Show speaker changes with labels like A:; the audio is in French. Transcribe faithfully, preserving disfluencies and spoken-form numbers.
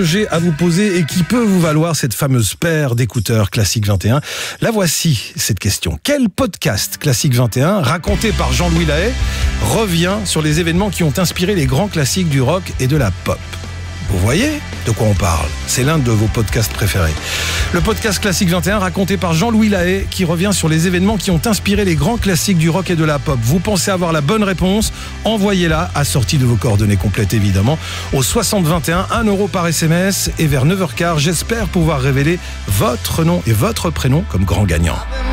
A: J'ai à vous poser et qui peut vous valoir cette fameuse paire d'écouteurs Classique vingt et un. La voici, cette question. Quel podcast Classique vingt et un, raconté par Jean-Louis Lahaye, revient sur les événements qui ont inspiré les grands classiques du rock et de la pop? Vous voyez de quoi on parle? C'est l'un de vos podcasts préférés. Le podcast Classique vingt et un, raconté par Jean-Louis Lahaye, qui revient sur les événements qui ont inspiré les grands classiques du rock et de la pop. Vous pensez avoir la bonne réponse? Envoyez-la, assortie de vos coordonnées complètes évidemment, au soixante vingt et un, un euro par S M S. Et vers neuf heures quinze, j'espère pouvoir révéler votre nom et votre prénom comme grand gagnant.